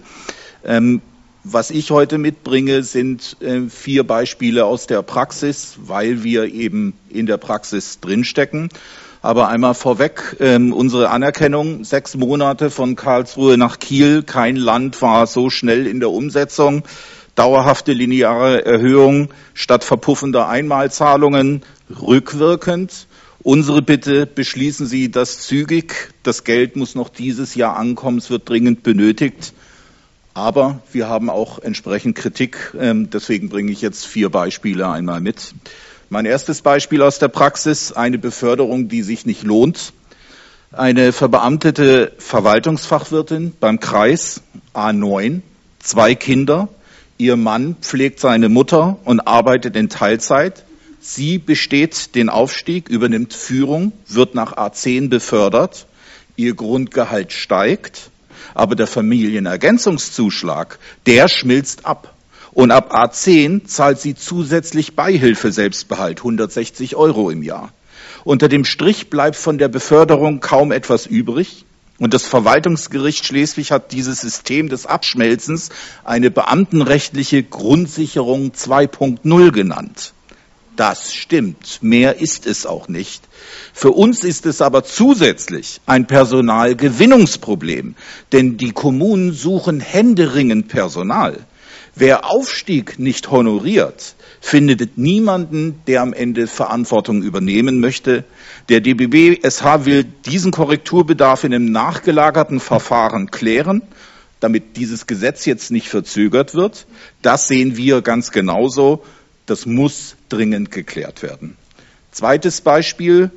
Was ich heute mitbringe, sind 4 Beispiele aus der Praxis, weil wir eben in der Praxis drinstecken. Aber einmal vorweg, unsere Anerkennung, 6 Monate von Karlsruhe nach Kiel, kein Land war so schnell in der Umsetzung. Dauerhafte lineare Erhöhung statt verpuffender Einmalzahlungen, rückwirkend. Unsere Bitte, beschließen Sie das zügig. Das Geld muss noch dieses Jahr ankommen, es wird dringend benötigt. Aber wir haben auch entsprechend Kritik, deswegen bringe ich jetzt 4 Beispiele einmal mit. Mein erstes Beispiel aus der Praxis, eine Beförderung, die sich nicht lohnt. Eine verbeamtete Verwaltungsfachwirtin beim Kreis A9, 2 Kinder. Ihr Mann pflegt seine Mutter und arbeitet in Teilzeit. Sie besteht den Aufstieg, übernimmt Führung, wird nach A10 befördert. Ihr Grundgehalt steigt, aber der Familienergänzungszuschlag, der schmilzt ab. Und ab A10 zahlt sie zusätzlich Beihilfe Selbstbehalt, 160 € im Jahr. Unter dem Strich bleibt von der Beförderung kaum etwas übrig. Und das Verwaltungsgericht Schleswig hat dieses System des Abschmelzens eine beamtenrechtliche Grundsicherung 2.0 genannt. Das stimmt, mehr ist es auch nicht. Für uns ist es aber zusätzlich ein Personalgewinnungsproblem, denn die Kommunen suchen händeringend Personal. Wer Aufstieg nicht honoriert, findet niemanden, der am Ende Verantwortung übernehmen möchte. Der DBB-SH will diesen Korrekturbedarf in einem nachgelagerten Verfahren klären, damit dieses Gesetz jetzt nicht verzögert wird. Das sehen wir ganz genauso. Das muss dringend geklärt werden. Zweites Beispiel,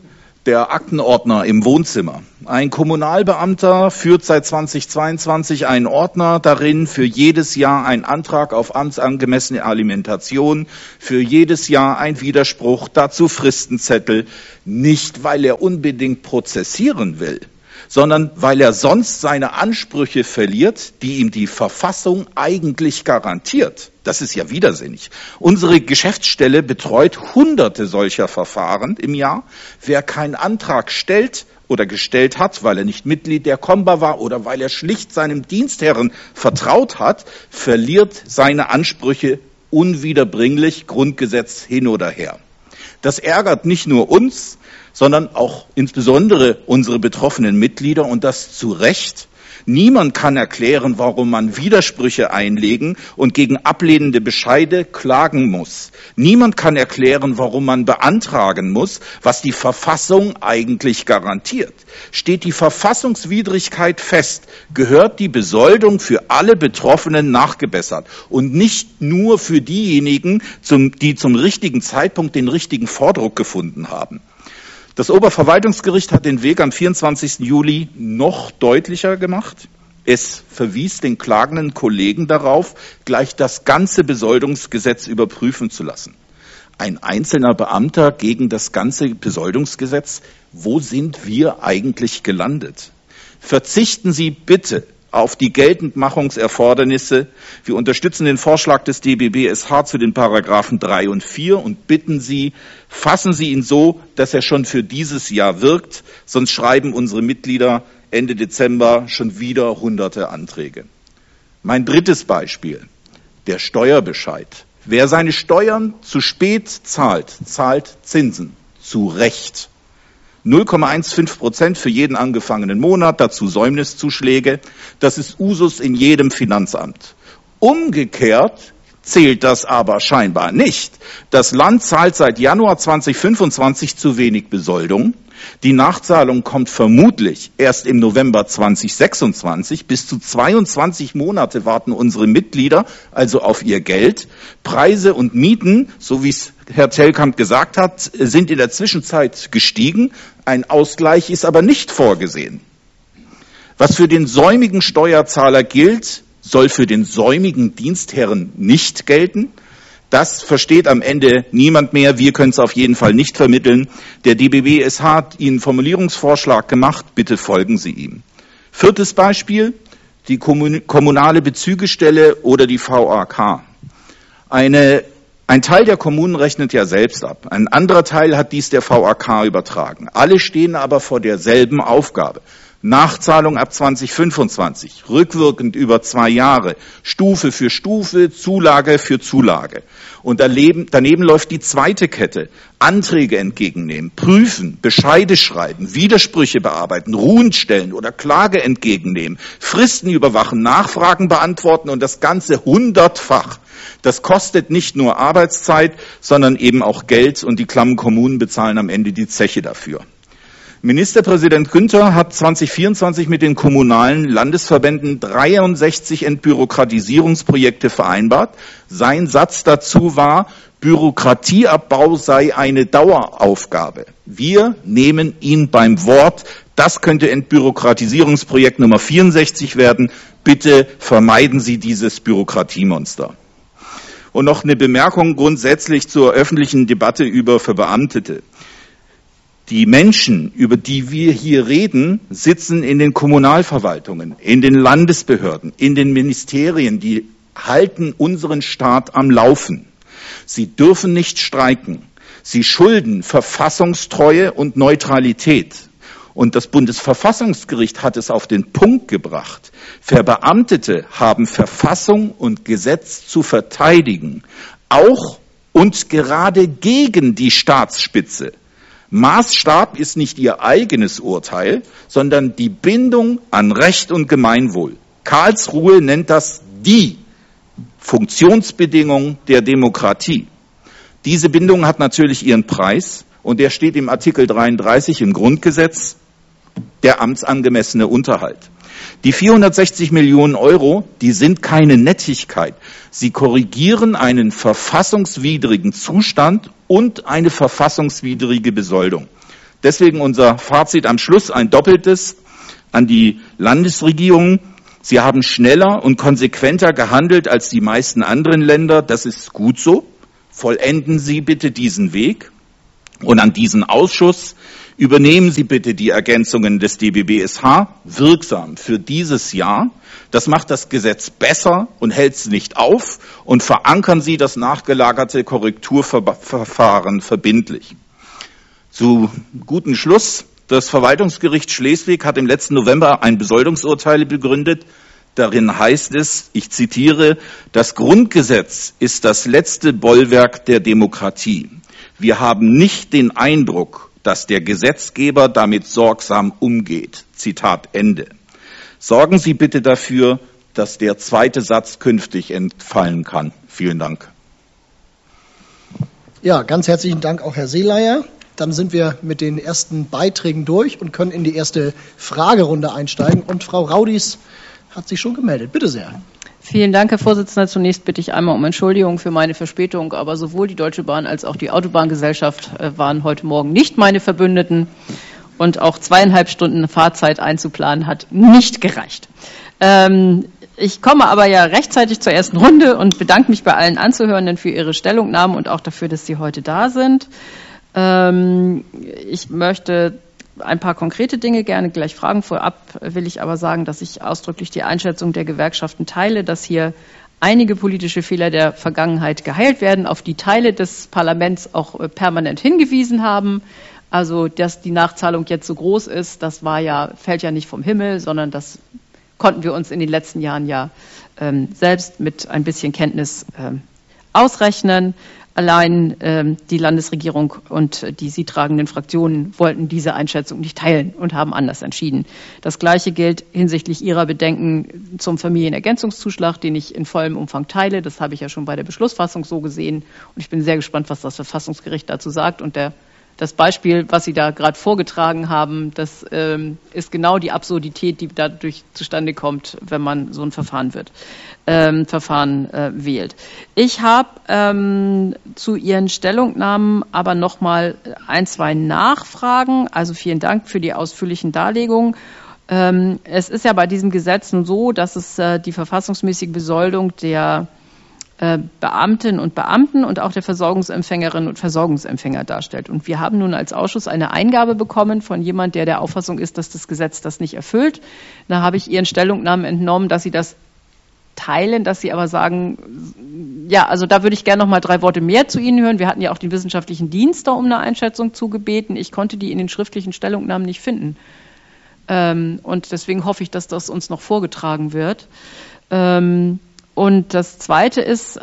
Der Aktenordner im Wohnzimmer. Ein Kommunalbeamter führt seit 2022 einen Ordner, darin für jedes Jahr ein Antrag auf amtsangemessene Alimentation, für jedes Jahr ein Widerspruch, dazu Fristenzettel, nicht weil er unbedingt prozessieren will, sondern weil er sonst seine Ansprüche verliert, die ihm die Verfassung eigentlich garantiert. Das ist ja widersinnig. Unsere Geschäftsstelle betreut Hunderte solcher Verfahren im Jahr. Wer keinen Antrag stellt oder gestellt hat, weil er nicht Mitglied der KOMBA war oder weil er schlicht seinem Dienstherren vertraut hat, verliert seine Ansprüche unwiederbringlich, Grundgesetz hin oder her. Das ärgert nicht nur uns, sondern auch insbesondere unsere betroffenen Mitglieder, und das zu Recht. Niemand kann erklären, warum man Widersprüche einlegen und gegen ablehnende Bescheide klagen muss. Niemand kann erklären, warum man beantragen muss, was die Verfassung eigentlich garantiert. Steht die Verfassungswidrigkeit fest, gehört die Besoldung für alle Betroffenen nachgebessert und nicht nur für diejenigen, die zum richtigen Zeitpunkt den richtigen Vordruck gefunden haben. Das Oberverwaltungsgericht hat den Weg am 24. Juli noch deutlicher gemacht. Es verwies den klagenden Kollegen darauf, gleich das ganze Besoldungsgesetz überprüfen zu lassen. Ein einzelner Beamter gegen das ganze Besoldungsgesetz? Wo sind wir eigentlich gelandet? Verzichten Sie bitte auf die Geltendmachungserfordernisse. Wir unterstützen den Vorschlag des DBBSH zu den Paragraphen 3 und 4 und bitten Sie, fassen Sie ihn so, dass er schon für dieses Jahr wirkt, sonst schreiben unsere Mitglieder Ende Dezember schon wieder hunderte Anträge. Mein drittes Beispiel, der Steuerbescheid. Wer seine Steuern zu spät zahlt, zahlt Zinsen. Zu Recht. 0,15% für jeden angefangenen Monat, dazu Säumniszuschläge. Das ist Usus in jedem Finanzamt. Umgekehrt zählt das aber scheinbar nicht. Das Land zahlt seit Januar 2025 zu wenig Besoldung. Die Nachzahlung kommt vermutlich erst im November 2026. Bis zu 22 Monate warten unsere Mitglieder also auf ihr Geld. Preise und Mieten, so wie es Herr Tellkamp gesagt hat, sind in der Zwischenzeit gestiegen. Ein Ausgleich ist aber nicht vorgesehen. Was für den säumigen Steuerzahler gilt, soll für den säumigen Dienstherren nicht gelten. Das versteht am Ende niemand mehr. Wir können es auf jeden Fall nicht vermitteln. Der DBBSH hat Ihnen einen Formulierungsvorschlag gemacht. Bitte folgen Sie ihm. Viertes Beispiel, die kommunale Bezügestelle oder die VAK. Ein Teil der Kommunen rechnet ja selbst ab. Ein anderer Teil hat dies der VAK übertragen. Alle stehen aber vor derselben Aufgabe. Nachzahlung ab 2025, rückwirkend über 2 Jahre, Stufe für Stufe, Zulage für Zulage. Und daneben läuft die zweite Kette. Anträge entgegennehmen, prüfen, Bescheide schreiben, Widersprüche bearbeiten, Ruhen stellen oder Klage entgegennehmen, Fristen überwachen, Nachfragen beantworten und das Ganze 100-fach. Das kostet nicht nur Arbeitszeit, sondern eben auch Geld, und die klammen Kommunen bezahlen am Ende die Zeche dafür. Ministerpräsident Günther hat 2024 mit den kommunalen Landesverbänden 63 Entbürokratisierungsprojekte vereinbart. Sein Satz dazu war, Bürokratieabbau sei eine Daueraufgabe. Wir nehmen ihn beim Wort. Das könnte Entbürokratisierungsprojekt Nummer 64 werden. Bitte vermeiden Sie dieses Bürokratiemonster. Und noch eine Bemerkung grundsätzlich zur öffentlichen Debatte über Verbeamtete. Die Menschen, über die wir hier reden, sitzen in den Kommunalverwaltungen, in den Landesbehörden, in den Ministerien. Die halten unseren Staat am Laufen. Sie dürfen nicht streiken. Sie schulden Verfassungstreue und Neutralität. Und das Bundesverfassungsgericht hat es auf den Punkt gebracht. Verbeamtete haben Verfassung und Gesetz zu verteidigen, auch und gerade gegen die Staatsspitze. Maßstab ist nicht ihr eigenes Urteil, sondern die Bindung an Recht und Gemeinwohl. Karlsruhe nennt das die Funktionsbedingung der Demokratie. Diese Bindung hat natürlich ihren Preis, und der steht im Artikel 33 im Grundgesetz, der amtsangemessene Unterhalt. Die 460 Millionen Euro, die sind keine Nettigkeit. Sie korrigieren einen verfassungswidrigen Zustand und eine verfassungswidrige Besoldung. Deswegen unser Fazit am Schluss, ein doppeltes an die Landesregierung. Sie haben schneller und konsequenter gehandelt als die meisten anderen Länder. Das ist gut so. Vollenden Sie bitte diesen Weg. Und an diesen Ausschuss übernehmen Sie bitte die Ergänzungen des DBBSH wirksam für dieses Jahr. Das macht das Gesetz besser und hält es nicht auf. Und verankern Sie das nachgelagerte Korrekturverfahren verbindlich. Zu gutem Schluss. Das Verwaltungsgericht Schleswig hat im letzten November ein Besoldungsurteil begründet. Darin heißt es, ich zitiere, das Grundgesetz ist das letzte Bollwerk der Demokratie. Wir haben nicht den Eindruck, dass der Gesetzgeber damit sorgsam umgeht. Zitat Ende. Sorgen Sie bitte dafür, dass der zweite Satz künftig entfallen kann. Vielen Dank. Ja, ganz herzlichen Dank auch Herr Seelayer. Dann sind wir mit den ersten Beiträgen durch und können in die erste Fragerunde einsteigen. Und Frau Raudis hat sich schon gemeldet. Bitte sehr. Vielen Dank, Herr Vorsitzender. Zunächst bitte ich einmal um Entschuldigung für meine Verspätung, aber sowohl die Deutsche Bahn als auch die Autobahngesellschaft waren heute Morgen nicht meine Verbündeten und auch 2,5 Stunden Fahrzeit einzuplanen hat nicht gereicht. Ich komme aber ja rechtzeitig zur ersten Runde und bedanke mich bei allen Anzuhörenden für ihre Stellungnahmen und auch dafür, dass sie heute da sind. Ich möchte ein paar konkrete Dinge gerne gleich fragen. Vorab will ich aber sagen, dass ich ausdrücklich die Einschätzung der Gewerkschaften teile, dass hier einige politische Fehler der Vergangenheit geheilt werden, auf die Teile des Parlaments auch permanent hingewiesen haben. Also, dass die Nachzahlung jetzt so groß ist, das fällt ja nicht vom Himmel, sondern das konnten wir uns in den letzten Jahren ja selbst mit ein bisschen Kenntnis ausrechnen. Allein die Landesregierung und die sie tragenden Fraktionen wollten diese Einschätzung nicht teilen und haben anders entschieden. Das Gleiche gilt hinsichtlich ihrer Bedenken zum Familienergänzungszuschlag, den ich in vollem Umfang teile. Das habe ich ja schon bei der Beschlussfassung so gesehen. Und ich bin sehr gespannt, was das Verfassungsgericht dazu sagt. Und das Beispiel, was Sie da gerade vorgetragen haben, das ist genau die Absurdität, die dadurch zustande kommt, wenn man so ein Verfahren wählt. Ich habe zu Ihren Stellungnahmen aber noch mal 1, 2 Nachfragen. Also vielen Dank für die ausführlichen Darlegungen. Es ist ja bei diesem Gesetz nun so, dass es die verfassungsmäßige Besoldung der Beamtinnen und Beamten und auch der Versorgungsempfängerinnen und Versorgungsempfänger darstellt. Und wir haben nun als Ausschuss eine Eingabe bekommen von jemand, der der Auffassung ist, dass das Gesetz das nicht erfüllt. Da habe ich Ihren Stellungnahmen entnommen, dass Sie das teilen, dass Sie aber sagen, ja, also da würde ich gerne noch mal 3 Worte mehr zu Ihnen hören. Wir hatten ja auch den wissenschaftlichen Dienst da um eine Einschätzung zugebeten. Ich konnte die in den schriftlichen Stellungnahmen nicht finden. Und deswegen hoffe ich, dass das uns noch vorgetragen wird. Und das Zweite ist,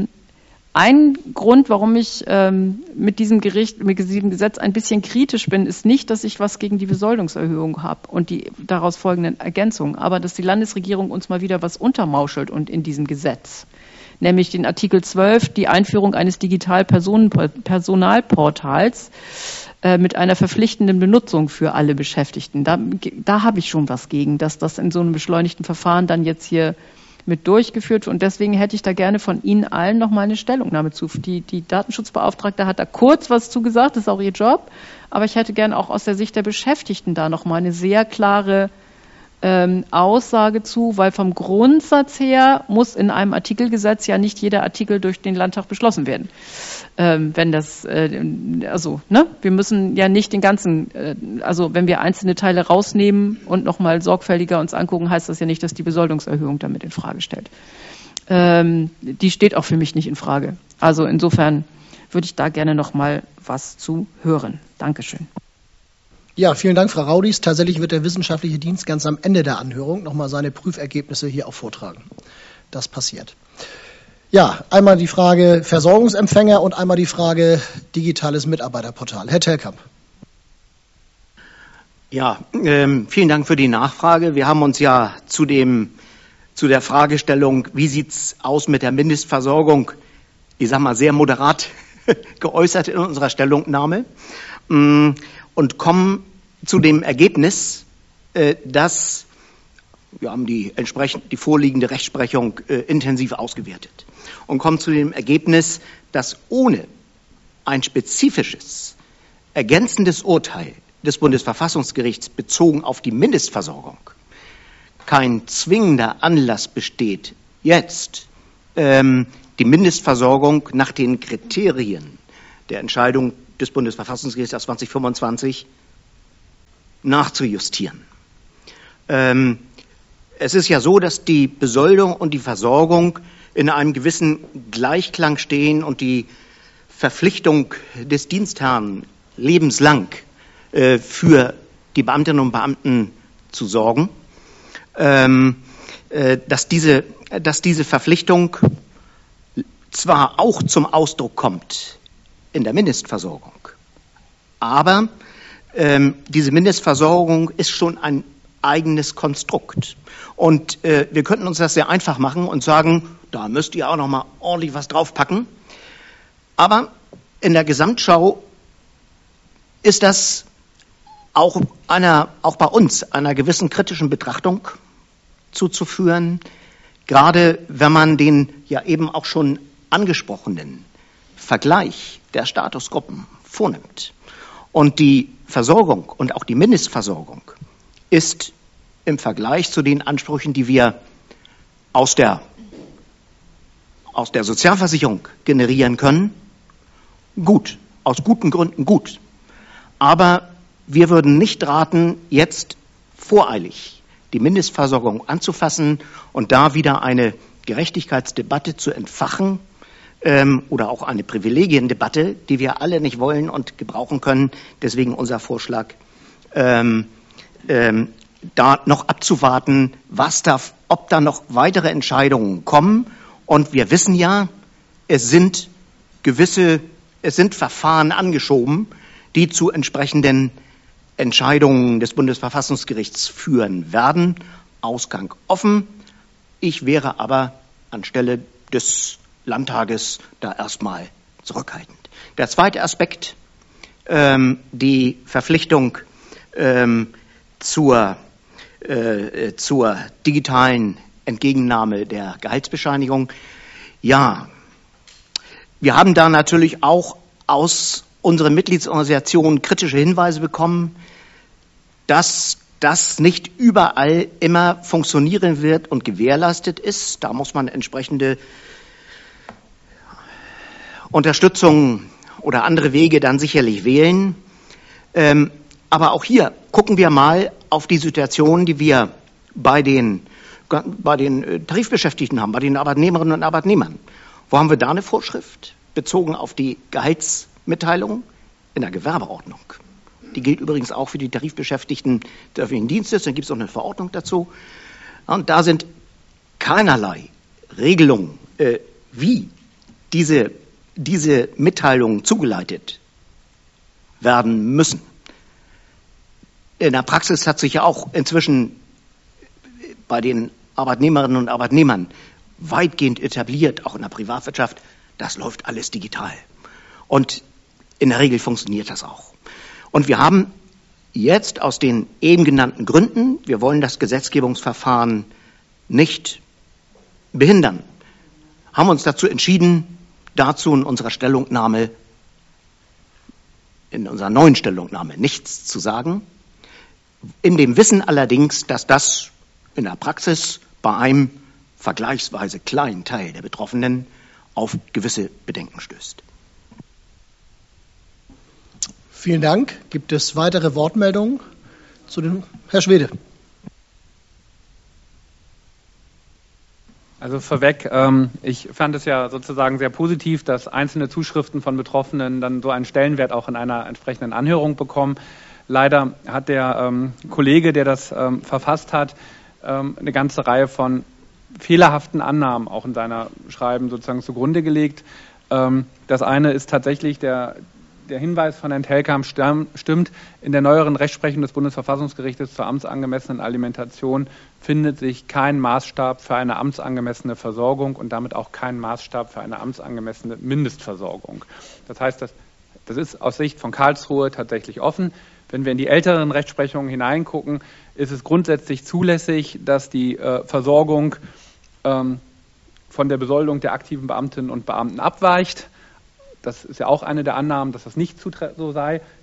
ein Grund, warum ich mit diesem Gesetz ein bisschen kritisch bin, ist nicht, dass ich was gegen die Besoldungserhöhung habe und die daraus folgenden Ergänzungen, aber dass die Landesregierung uns mal wieder was untermauschelt und in diesem Gesetz, nämlich den Artikel 12, die Einführung eines Digital-Personalportals mit einer verpflichtenden Benutzung für alle Beschäftigten. Da habe ich schon was gegen, dass das in so einem beschleunigten Verfahren dann jetzt hier mit durchgeführt wird. Und deswegen hätte ich da gerne von Ihnen allen noch mal eine Stellungnahme zu. Die Datenschutzbeauftragte hat da kurz was zu gesagt, das ist auch ihr Job. Aber ich hätte gerne auch aus der Sicht der Beschäftigten da noch mal eine sehr klare Aussage zu, weil vom Grundsatz her muss in einem Artikelgesetz ja nicht jeder Artikel durch den Landtag beschlossen werden. Wenn das, wir müssen ja nicht den ganzen, wenn wir einzelne Teile rausnehmen und nochmal sorgfältiger uns angucken, heißt das ja nicht, dass die Besoldungserhöhung damit in Frage stellt. Die steht auch für mich nicht in Frage. Also insofern würde ich da gerne nochmal was zu hören. Dankeschön. Ja, vielen Dank, Frau Raudis. Tatsächlich wird der wissenschaftliche Dienst ganz am Ende der Anhörung nochmal seine Prüfergebnisse hier auch vortragen. Das passiert. Ja, einmal die Frage Versorgungsempfänger und einmal die Frage digitales Mitarbeiterportal. Herr Telkamp. Ja, vielen Dank für die Nachfrage. Wir haben uns ja zu der Fragestellung, wie sieht's aus mit der Mindestversorgung, ich sag mal sehr moderat geäußert in unserer Stellungnahme und kommen zu dem Ergebnis, dass wir haben die vorliegende Rechtsprechung intensiv ausgewertet und kommen zu dem Ergebnis, dass ohne ein spezifisches ergänzendes Urteil des Bundesverfassungsgerichts bezogen auf die Mindestversorgung kein zwingender Anlass besteht, jetzt die Mindestversorgung nach den Kriterien der Entscheidung des Bundesverfassungsgerichts aus 2025 nachzujustieren. Es ist ja so, dass die Besoldung und die Versorgung in einem gewissen Gleichklang stehen und die Verpflichtung des Dienstherrn lebenslang für die Beamtinnen und Beamten zu sorgen, dass diese Verpflichtung zwar auch zum Ausdruck kommt in der Mindestversorgung, aber diese Mindestversorgung ist schon ein eigenes Konstrukt. Und wir könnten uns das sehr einfach machen und sagen, da müsst ihr auch noch mal ordentlich was draufpacken. Aber in der Gesamtschau ist das auch bei uns einer gewissen kritischen Betrachtung zuzuführen, gerade wenn man den ja eben auch schon angesprochenen Vergleich der Statusgruppen vornimmt. Und die Versorgung und auch die Mindestversorgung ist im Vergleich zu den Ansprüchen, die wir aus der Sozialversicherung generieren können, gut, aus guten Gründen gut. Aber wir würden nicht raten, jetzt voreilig die Mindestversorgung anzufassen und da wieder eine Gerechtigkeitsdebatte zu entfachen oder auch eine Privilegiendebatte, die wir alle nicht wollen und gebrauchen können. Deswegen unser Vorschlag, da noch abzuwarten, ob da noch weitere Entscheidungen kommen. Und wir wissen ja, es sind Verfahren angeschoben, die zu entsprechenden Entscheidungen des Bundesverfassungsgerichts führen werden. Ausgang offen. Ich wäre aber anstelle des Landtages da erstmal zurückhaltend. Der zweite Aspekt, die Verpflichtung zur digitalen Entgegennahme der Gehaltsbescheinigung. Ja, wir haben da natürlich auch aus unseren Mitgliedsorganisationen kritische Hinweise bekommen, dass das nicht überall immer funktionieren wird und gewährleistet ist. Da muss man entsprechende Unterstützung oder andere Wege dann sicherlich wählen. Aber auch hier gucken wir mal auf die Situation, die wir bei den Tarifbeschäftigten haben, bei den Arbeitnehmerinnen und Arbeitnehmern. Wo haben wir da eine Vorschrift bezogen auf die Gehaltsmitteilung? In der Gewerbeordnung. Die gilt übrigens auch für die Tarifbeschäftigten des öffentlichen Dienstes. Dann gibt es auch eine Verordnung dazu. Und da sind keinerlei Regelungen, wie diese Mitteilungen zugeleitet werden müssen. In der Praxis hat sich ja auch inzwischen bei den Arbeitnehmerinnen und Arbeitnehmern weitgehend etabliert, auch in der Privatwirtschaft, das läuft alles digital. Und in der Regel funktioniert das auch. Und wir haben jetzt aus den eben genannten Gründen, wir wollen das Gesetzgebungsverfahren nicht behindern, haben uns dazu entschieden, dazu in unserer neuen Stellungnahme nichts zu sagen. In dem Wissen allerdings, dass das in der Praxis bei einem vergleichsweise kleinen Teil der Betroffenen auf gewisse Bedenken stößt. Vielen Dank. Gibt es weitere Wortmeldungen zu dem? Herr Schwede. Also vorweg, ich fand es ja sozusagen sehr positiv, dass einzelne Zuschriften von Betroffenen dann so einen Stellenwert auch in einer entsprechenden Anhörung bekommen. Leider hat der Kollege, der das verfasst hat, eine ganze Reihe von fehlerhaften Annahmen auch in seiner Schreiben sozusagen zugrunde gelegt. Das eine ist tatsächlich der Hinweis von Herrn Telkamp stimmt. In der neueren Rechtsprechung des Bundesverfassungsgerichtes zur amtsangemessenen Alimentation findet sich kein Maßstab für eine amtsangemessene Versorgung und damit auch kein Maßstab für eine amtsangemessene Mindestversorgung. Das heißt, das ist aus Sicht von Karlsruhe tatsächlich offen. Wenn wir in die älteren Rechtsprechungen hineingucken, ist es grundsätzlich zulässig, dass die Versorgung von der Besoldung der aktiven Beamtinnen und Beamten abweicht. Das ist ja auch eine der Annahmen, dass das nicht so sei.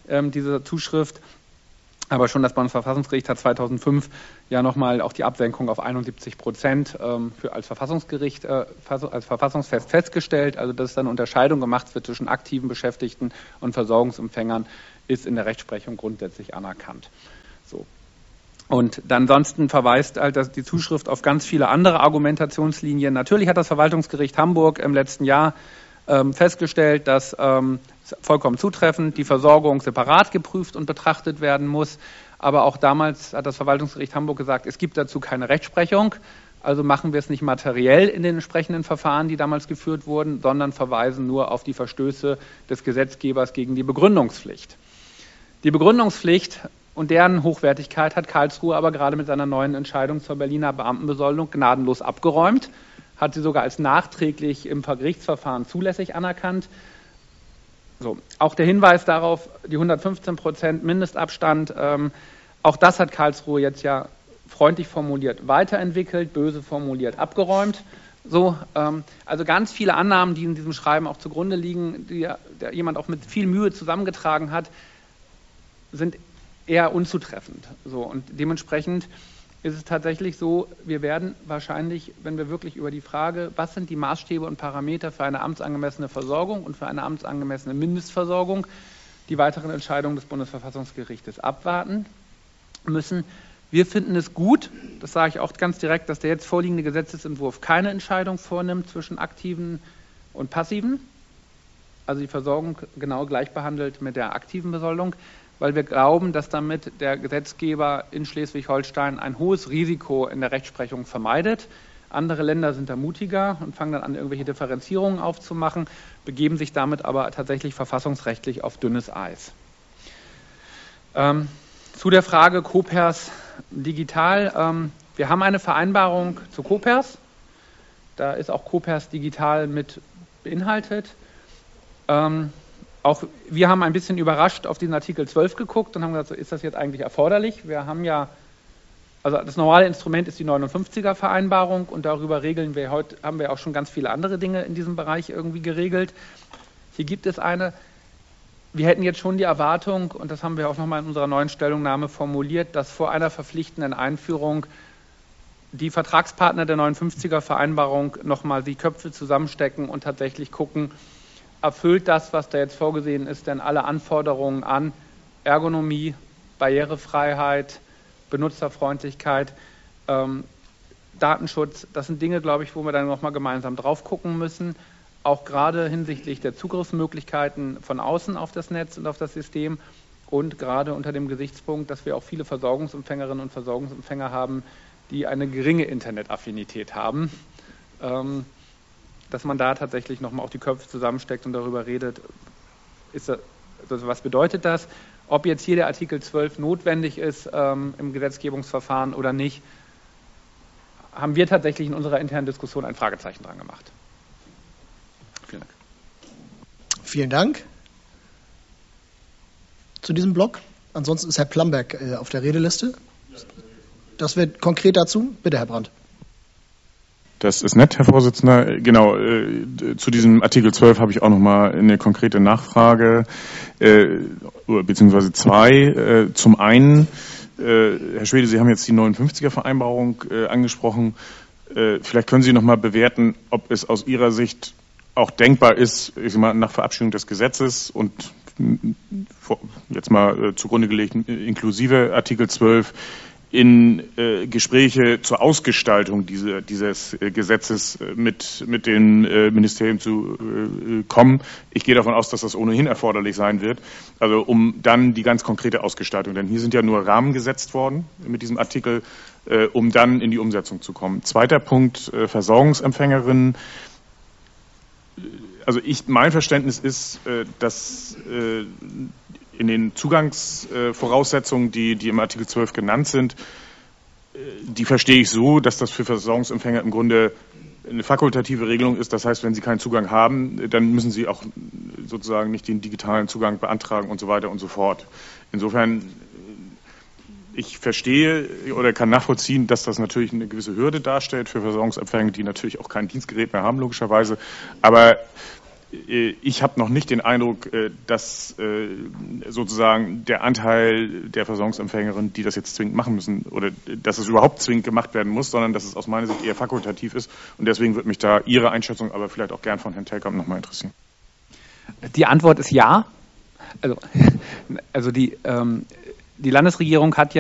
diese Zuschrift. Aber schon das Bundesverfassungsgericht hat 2005 ja nochmal auch die Absenkung auf 71% als Verfassungsgericht, als verfassungsfest festgestellt. Also dass dann Unterscheidung gemacht wird zwischen aktiven Beschäftigten und Versorgungsempfängern, ist in der Rechtsprechung grundsätzlich anerkannt. So. Und ansonsten verweist halt die Zuschrift auf ganz viele andere Argumentationslinien. Natürlich hat das Verwaltungsgericht Hamburg im letzten Jahr festgestellt, dass vollkommen zutreffend die Versorgung separat geprüft und betrachtet werden muss. Aber auch damals hat das Verwaltungsgericht Hamburg gesagt, es gibt dazu keine Rechtsprechung. Also machen wir es nicht materiell in den entsprechenden Verfahren, die damals geführt wurden, sondern verweisen nur auf die Verstöße des Gesetzgebers gegen die Begründungspflicht. Die Begründungspflicht und deren Hochwertigkeit hat Karlsruhe aber gerade mit seiner neuen Entscheidung zur Berliner Beamtenbesoldung gnadenlos abgeräumt, hat sie sogar als nachträglich im Gerichtsverfahren zulässig anerkannt. So, auch der Hinweis darauf, die 115% Mindestabstand, auch das hat Karlsruhe jetzt ja freundlich formuliert weiterentwickelt, böse formuliert abgeräumt. So, also ganz viele Annahmen, die in diesem Schreiben auch zugrunde liegen, die jemand auch mit viel Mühe zusammengetragen hat, sind eher unzutreffend. So, und dementsprechend ist es tatsächlich so, wir werden wahrscheinlich, wenn wir wirklich über die Frage, was sind die Maßstäbe und Parameter für eine amtsangemessene Versorgung und für eine amtsangemessene Mindestversorgung, die weiteren Entscheidungen des Bundesverfassungsgerichtes abwarten müssen. Wir finden es gut, das sage ich auch ganz direkt, dass der jetzt vorliegende Gesetzesentwurf keine Entscheidung vornimmt zwischen aktiven und passiven, also die Versorgung genau gleich behandelt mit der aktiven Besoldung, weil wir glauben, dass damit der Gesetzgeber in Schleswig-Holstein ein hohes Risiko in der Rechtsprechung vermeidet. Andere Länder sind da mutiger und fangen dann an, irgendwelche Differenzierungen aufzumachen, begeben sich damit aber tatsächlich verfassungsrechtlich auf dünnes Eis. Zu der Frage CoPERS digital. Wir haben eine Vereinbarung zu CoPERS. Da ist auch CoPERS digital mit beinhaltet. Auch wir haben ein bisschen überrascht auf den Artikel 12 geguckt und haben gesagt, ist das jetzt eigentlich erforderlich? Wir haben ja, also das normale Instrument ist die 59er-Vereinbarung und darüber haben wir auch schon ganz viele andere Dinge in diesem Bereich irgendwie geregelt. Hier gibt es eine, wir hätten jetzt schon die Erwartung, und das haben wir auch nochmal in unserer neuen Stellungnahme formuliert, dass vor einer verpflichtenden Einführung die Vertragspartner der 59er-Vereinbarung nochmal die Köpfe zusammenstecken und tatsächlich gucken, erfüllt das, was da jetzt vorgesehen ist, denn alle Anforderungen an Ergonomie, Barrierefreiheit, Benutzerfreundlichkeit, Datenschutz, das sind Dinge, glaube ich, wo wir dann nochmal gemeinsam drauf gucken müssen, auch gerade hinsichtlich der Zugriffsmöglichkeiten von außen auf das Netz und auf das System und gerade unter dem Gesichtspunkt, dass wir auch viele Versorgungsempfängerinnen und Versorgungsempfänger haben, die eine geringe Internetaffinität haben. Dass man da tatsächlich nochmal auch die Köpfe zusammensteckt und darüber redet, was bedeutet das? Ob jetzt hier der Artikel 12 notwendig ist im Gesetzgebungsverfahren oder nicht, haben wir tatsächlich in unserer internen Diskussion ein Fragezeichen dran gemacht. Vielen Dank. Vielen Dank. Zu diesem Block. Ansonsten ist Herr Plamberg auf der Redeliste. Das wird konkret dazu. Bitte, Herr Brandt. Das ist nett, Herr Vorsitzender. Genau, zu diesem Artikel 12 habe ich auch noch mal eine konkrete Nachfrage, beziehungsweise zwei. Zum einen, Herr Schwede, Sie haben jetzt die 59er-Vereinbarung angesprochen. Vielleicht können Sie noch mal bewerten, ob es aus Ihrer Sicht auch denkbar ist, ich sag mal, nach Verabschiedung des Gesetzes und jetzt mal zugrunde gelegt inklusive Artikel 12, in Gespräche zur Ausgestaltung dieses Gesetzes mit den Ministerien zu kommen. Ich gehe davon aus, dass das ohnehin erforderlich sein wird, also um dann die ganz konkrete Ausgestaltung, denn hier sind ja nur Rahmen gesetzt worden mit diesem Artikel, um dann in die Umsetzung zu kommen. Zweiter Punkt, Versorgungsempfängerinnen. Also mein Verständnis ist, dass in den Zugangsvoraussetzungen, die im Artikel 12 genannt sind, die verstehe ich so, dass das für Versorgungsempfänger im Grunde eine fakultative Regelung ist. Das heißt, wenn sie keinen Zugang haben, dann müssen sie auch sozusagen nicht den digitalen Zugang beantragen und so weiter und so fort. Insofern, ich verstehe oder kann nachvollziehen, dass das natürlich eine gewisse Hürde darstellt für Versorgungsempfänger, die natürlich auch kein Dienstgerät mehr haben, logischerweise. Aber ich habe noch nicht den Eindruck, dass sozusagen der Anteil der Versorgungsempfängerin, die das jetzt zwingend machen müssen, oder dass es überhaupt zwingend gemacht werden muss, sondern dass es aus meiner Sicht eher fakultativ ist. Und deswegen würde mich da Ihre Einschätzung, aber vielleicht auch gern von Herrn Telkamp nochmal interessieren. Die Antwort ist ja. Also die Landesregierung hat ja